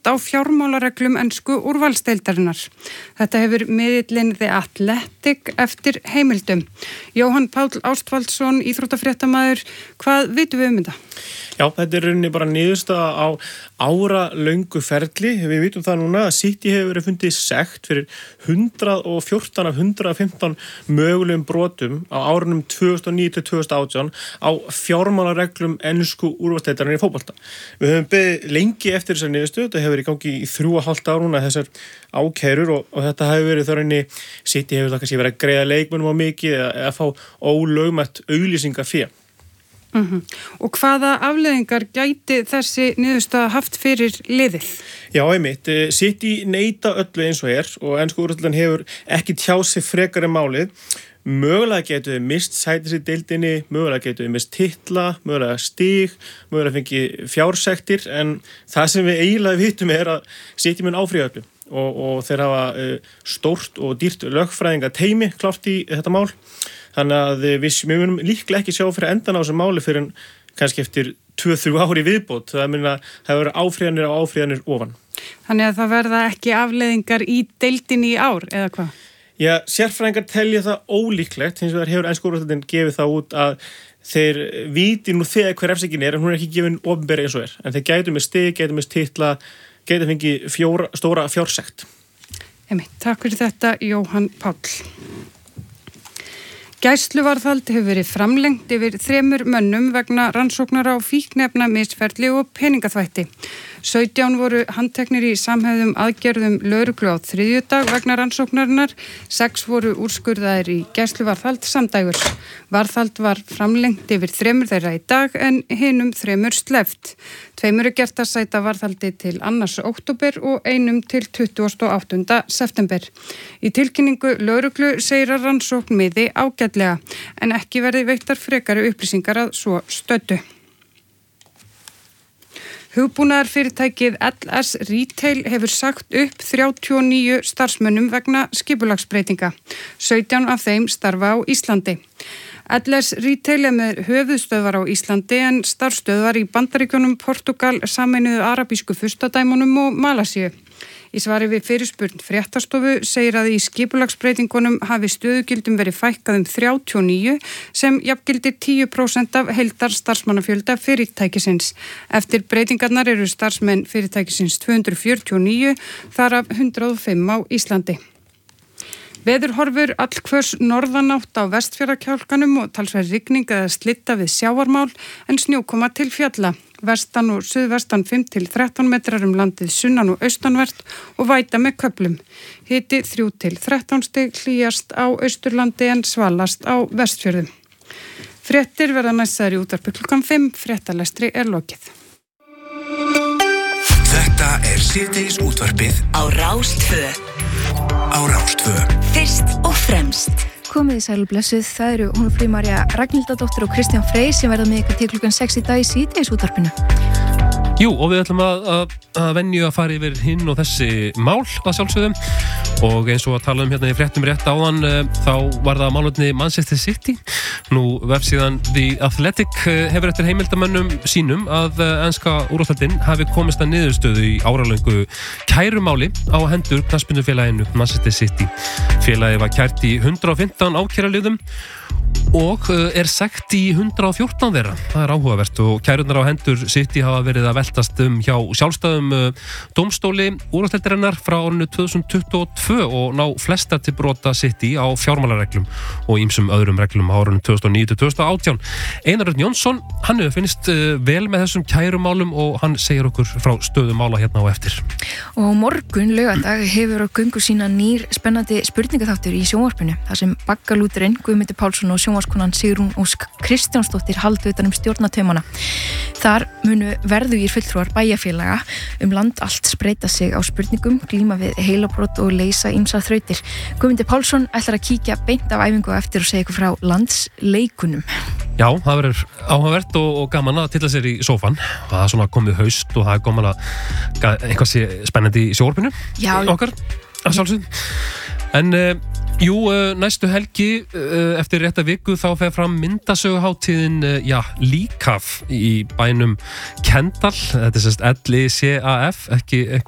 á fjármálareglum ensku úrvalsdeildarinnar. Þetta hefur miðillinn The Athletic eftir heimildum. Jóhann Páll Ástvaldsson, íþróttafréttamaður, hvað vitum við þetta? Já, þetta rauninni bara niðurstaða á áralöngu ferli. Við vitum það núna að City hefur verið fundið sekt fyrir 114 af 115 mögulegum brotum á árunum 2009-2018 á fjármálareglum ensku úrvalsdeildarinnar í fótbolta. Við höfum beðið lengi eftir þessar niðurstöðu. Þetta hefur verið í gangi í 3,5 ár núna þessar ákærur og þetta hefur verið þar inni. City hefur það kannski verið að greiða leikmönnum á mikið eða fá ólögmætt auglýsingafé. Og hvaða afleiðingar gæti þessi niðurstaða haft fyrir liðið? Já, einmitt. City neita öllu eins og ensku úrvalsdeildin hefur ekki tjáð sig frekar en málið. Mögulega getur þau mist sætis í deildinni, mögulega getur þau mist titla, mögulega stig, mögulega fengið fjársektir, en það sem við eiginlega vitum er að City mun áfrýja öllu og þeir hafa stórt og dýrt lögfræðinga teymi klárt í þetta mál. Þannig að við munum líklega ekki sjá fyrir endan á þessu máli fyrir kannski eftir 2-3 ári viðbót. Það verður áfrýjanir á áfrýjanir ofan. Þannig að það verða ekki afleiðingar í deildinni í ár, eða hvað? Já, sérfræðingar telja það ólíklegt. Hins vegar hefur ensku úrvalsdeildin gefið það út að þeir viti nú þegar hver refsingin er, en hún er ekki gefin opinber eins og er. En þeir gætu með stig, gætu með titla, gætu fengið stóra fjársekt. Takk fyrir þetta, Jóhann Páll. Gæsluvarðhald hefur verið framlengt yfir 3 mönnum vegna rannsóknar á fíkniefnamisferli og peningaþvætti. 17 voru handteknir í samhæfðum aðgerðum lögreglu á þriðjudag vegna rannsóknarinnar, 6 voru úrskurðaðir í gæsluvarðhald samdægurs. Varðhald var framlengt yfir 3 þeirra í dag en hinum 3 sleppt. 2 eru gert að sæta varðhaldi til 2. október og 1 til 28. september. Í tilkynningu lögreglu segir að rannsókn miði ágætlega en ekki verði veittar frekari upplýsingar að svo stöddu. Hugbúnaðarfyrirtækið LS Retail hefur sagt upp 39 starfsmönnum vegna skipulagsbreytinga. 17 af þeim starfa á Íslandi. LS Retail er með höfuðstöðvar á Íslandi en starfstöðvar í Bandaríkjunum, Portugal, Sameinuðu Arabísku Furstadæmunum og Malasíu. Í svari við fyrirspurn Fréttastofu segir að í skipulagsbreytingunum hafi stöðugildum verið fækkað 39 sem jafngildir 10% af heildar starfsmannafjölda fyrirtækisins. Eftir breytingarnar eru starfsmenn fyrirtækisins 249, þar af 105 á Íslandi. Veðurhorfur allhvöss norðanátt á Vestfjarðakjálkanum og talsverð rigning eða slitta við sjávarmál en snjókoma til fjalla. Vestan og suðvestan 5 til 13 metrar landið sunnan og austanvert og væta með köflum. Hiti 3 til 13 stig, hlýjast á Austurlandi en svalast á Vestfjörðum. Fréttir verða næstar í útvarpi klukkan 5, fréttalestri er lokið. Þetta er síðdegis útvarpið á Rás 2. Fyrst og fremst. Komiði sæl blessuð, það eru Hólmfríður María Ragnhildardóttir og Kristján Frey sem verða með ykkur til klukkan 6 í dag í síðdegis útvarpinu. Jú, og við ætlum að venju að fara yfir hinn og þessi mál að sjálfsögðum og eins og að tala hérna í fréttum rétt áðan þá var það málefni Manchester City. Nú vefsíðan The Athletic hefur eftir heimildamönnum sínum að enska úrvalsdeildin hafi komist að niðurstöðu í áralöngu kærumáli á hendur knattspyrnufélaginu Manchester City. Félagið var kært í 115 ákæraliðum og er sekt í 114 þeirra. Það er áhugavert og kærurnar á hendur City hafa verið að veltast hjá sjálfstæðum dómstóli úrvalsdeildarinnar frá árinu 2022 og ná flestar til brota City á fjármálareglum og ýmsum öðrum reglum á árinu 2009-2018. Einar Örn Jónsson, hann hefur finnst vel með þessum kærumálum og hann segir okkur frá stöðu mála hérna á eftir. Og morgun laugardag hefur á göngu sína nýr spennandi spurningaþáttur í sjónvarpinu þar sem baggalúturinn Guðmundur Pálsson og sjónvarskonan Sigrún Ósk Kristjánsdóttir halda utan stjórnartaumana. Þar munu verðugir fulltrúar bæjarfélaga land allt spreyta sig á spurningum, glíma við heilabrot og leysa ýmsar þrautir. Guðmundur Pálsson ætlar að kíkja beint af æfingu eftir og segja ykkur frá landsleikunum. Já, það verður áhugavert og gaman að tilla sér í sófan. Það er svona komið haust og það er gaman að eitthvað sé spennandi í sjónvarpinu. Já. Okkar, að sjálfsögðu. En næstu helgi eftir rétta viku þá fer fram myndasöguhátíðin Líkaf í bænum Kendal. Þetta er sérst LICAF, ekki eitthvað